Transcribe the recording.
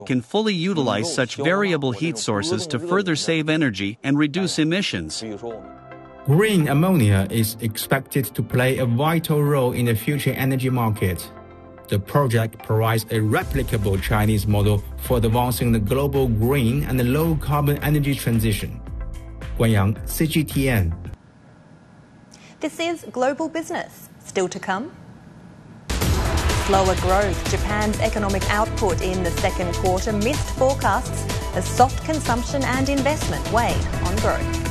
can fully utilize such variable heat sources to further save energy and reduce emissions. Green ammonia is expected to play a vital role in the future energy market. The project provides a replicable Chinese model for advancing the global green and low-carbon energy transition. Guanyang, CGTN. This is Global Business. Still to come. Slower growth. Japan's economic output in the second quarter missed forecasts as soft consumption and investment weighed on growth.